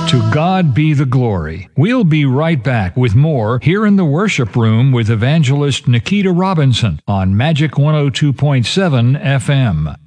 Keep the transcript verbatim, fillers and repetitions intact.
To God be the glory. We'll be right back with more here in the worship room with evangelist Nikita Robinson on Magic one oh two point seven F M.